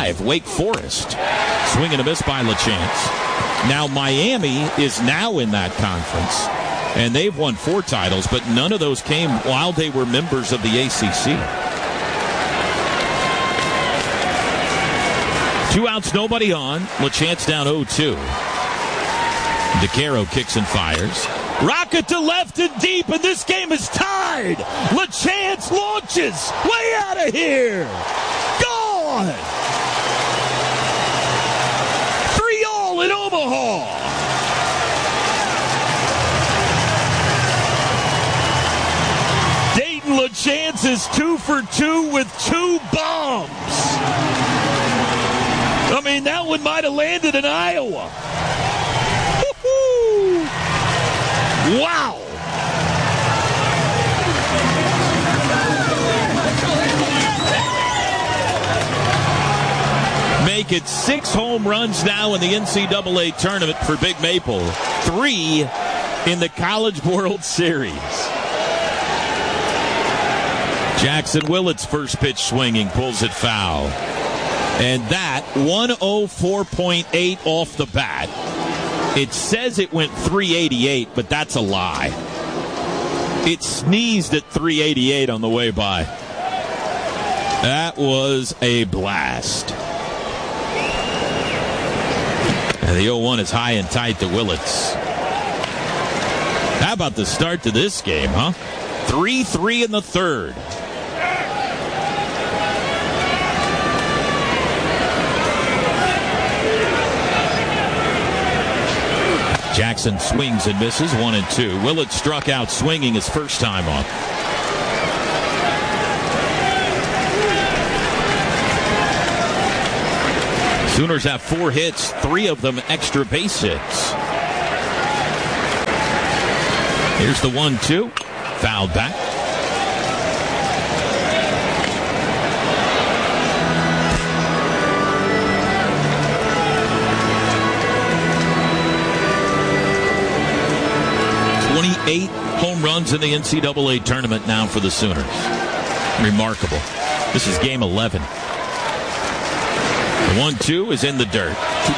5, Wake Forest. Swing and a miss by LaChance. Now Miami is now in that conference, and they've won 4 titles, but none of those came while they were members of the ACC. 2 outs, nobody on. LaChance down 0-2. DeCaro kicks and fires. Rocket to left and deep, and this game is tied. LaChance launches. Way out of here. Gone. 3-all in Omaha. Dayton LaChance is 2 for 2 with 2 bombs. I mean, that one might have landed in Iowa. Woo-hoo. Wow. Make it 6 home runs now in the NCAA tournament for Big Maple. 3 in the College World Series. Jackson Willett's first pitch swinging, pulls it foul. And that, 104.8 off the bat. It says it went 388, but that's a lie. It sneezed at 388 on the way by. That was a blast. And the 0-1 is high and tight to Willits. How about the start to this game, huh? 3-3 in the third. Jackson swings and misses, 1-2. Willett struck out swinging his first time up. Sooners have 4 hits, 3 of them extra base hits. Here's the 1-2. Fouled back. Eight home runs in the NCAA tournament now for the Sooners. Remarkable. This is game 11. The 1-2 is in the dirt.